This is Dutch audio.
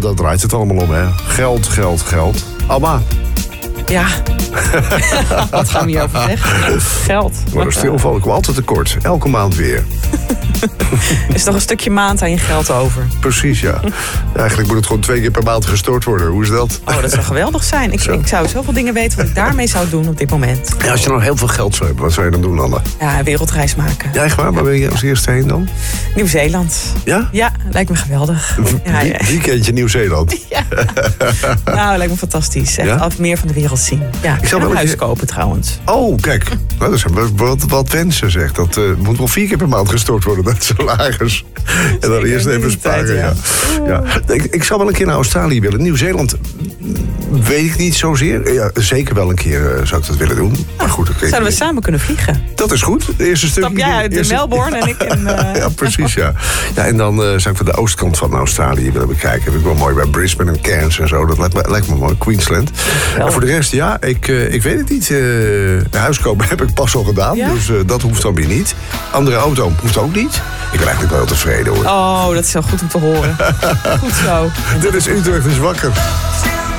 daar draait het allemaal om, hè. Geld, geld, geld. Alma. Ja. Wat gaan we hierover zeggen? Geld. Maar er stilval ik altijd tekort. Elke maand weer. Er is nog een stukje maand aan je geld over. Precies, ja. Eigenlijk moet het gewoon 2 keer per maand gestort worden. Hoe is dat? Oh, dat zou geweldig zijn. Ik zou zoveel dingen weten wat ik daarmee zou doen op dit moment. Ja, als je nou heel veel geld zou hebben, wat zou je dan doen, Anne? Ja, een wereldreis maken. Ja, echt waar? Waar ben je als eerste heen dan? Nieuw-Zeeland. Ja? Ja, lijkt me geweldig. Ja. Weekendje Nieuw-Zeeland. Ja. Nou, lijkt me fantastisch. Echt Ja? meer van de wereld zien. Ja, ik zou ga wel een een huis kopen trouwens. Oh, kijk. Nou, dat zijn wat wensen, zeg. Dat moet wel 4 keer per maand gestort worden, dat salaris. En dan eerst even sparen, ja. Ja. Ik zou wel een keer naar Australië willen. Nieuw-Zeeland weet ik niet zozeer. Ja, zeker wel een keer zou ik dat willen doen. Maar goed, Zouden we samen kunnen vliegen? Dat is goed. De eerste stuk. Stap jij uit Melbourne en ik in... Ja, precies, ja. Ja, en dan zou ik van de oostkant van Australië willen bekijken. Vind ik wel mooi bij Brisbane en Cairns en zo. Dat lijkt me mooi. Queensland. En voor de rest, ja, ik weet het niet. Huis kopen heb ik pas al gedaan. Ja? Dus dat hoeft dan weer niet. Andere auto hoeft ook niet. Ik ben eigenlijk wel heel tevreden, hoor. Oh, dat is wel goed om te horen. Goed zo. Dit is Utrecht is wakker.